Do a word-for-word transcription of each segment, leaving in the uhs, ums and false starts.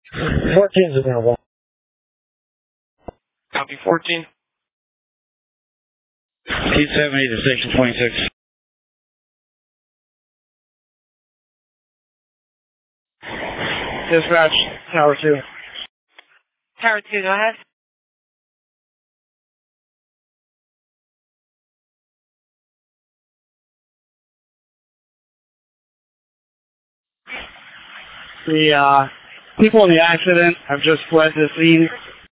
fourteen is available. Copy fourteen. two seventy to station twenty-six. Dispatch, Tower two. Tower two, go ahead. The uh, people in the accident have just fled the scene.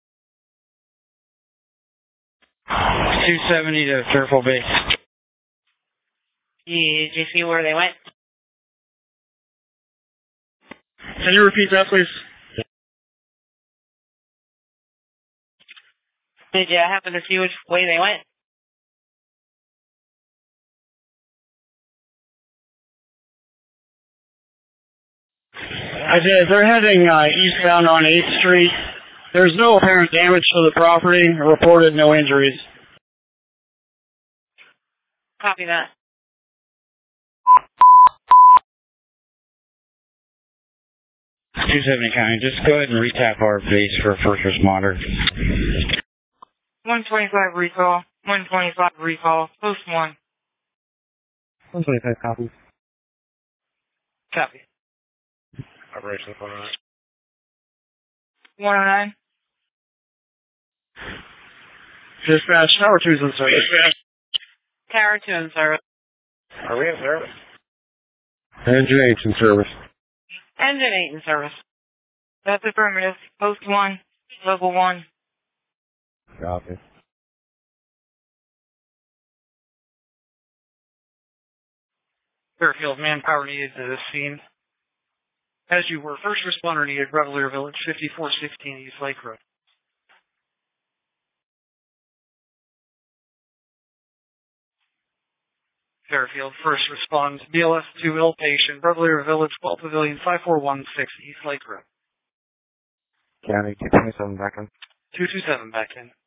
two seventy to Fairfield Base. Did you see where they went? Can you repeat that, please? Did you happen to see which way they went? I did. They're heading uh, eastbound on eighth Street. There's no apparent damage to the property. Reported no injuries. Copy that. two seventy County, just go ahead and retap our base for first responder. one twenty-five recall. one twenty-five recall. Post one. one twenty-five copy. Copy. Operation one oh nine. one oh nine. Dispatch, Tower two's in service. Tower two in service. Are we in service? Engine eight's in service. Engine eight in service. That's affirmative. Post one. Level one. Copy. Fairfield manpower needed to this scene. As you were, first responder needed Revelier Village, fifty-four sixteen East Lake Road. Fairfield, first respond. B L S two ill patient, Revelier Village, Ball Pavilion, five four one six East Lake Road. County two twenty-seven back in. two two seven back in.